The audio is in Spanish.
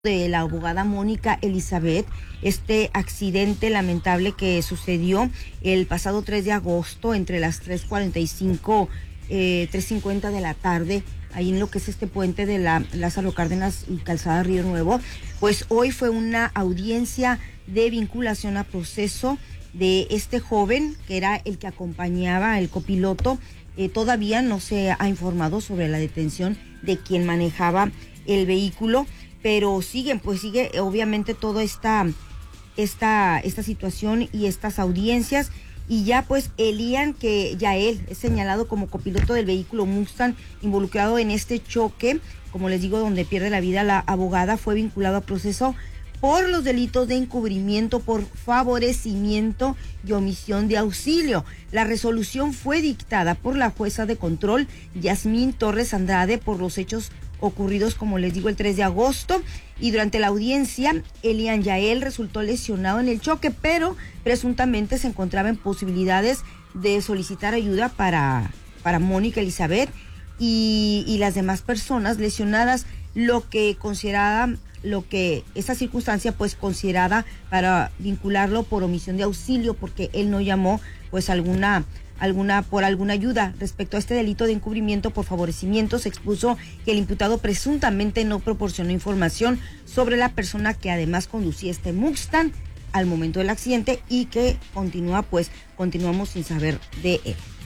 de la abogada Mónica Elizabeth, este accidente lamentable que sucedió el pasado 3 de agosto entre las 3:45, 3:50 de la tarde, ahí en lo que es este puente de la Lázaro Cárdenas y Calzada Río Nuevo. Pues hoy fue una audiencia de vinculación a proceso de este joven, que era el que acompañaba el copiloto. Todavía no se ha informado sobre la detención de quien manejaba el vehículo, pero sigue obviamente toda esta situación y estas audiencias. Y ya pues Elian, que ya él es señalado como copiloto del vehículo Mustang involucrado en este choque, como les digo, donde pierde la vida la abogada, fue vinculado a proceso por los delitos de encubrimiento, por favorecimiento y omisión de auxilio. La resolución fue dictada por la jueza de control Yasmín Torres Andrade por los hechos ocurridos, como les digo, el 3 de agosto. Y durante la audiencia, Elian Yael resultó lesionado en el choque, pero presuntamente se encontraba en posibilidades de solicitar ayuda para Mónica Elizabeth y las demás personas lesionadas, lo que esa circunstancia pues considerada para vincularlo por omisión de auxilio, porque él no llamó pues alguna ayuda. Respecto a este delito de encubrimiento por favorecimiento, se expuso que el imputado presuntamente no proporcionó información sobre la persona que además conducía este Mustang al momento del accidente y que continuamos sin saber de él.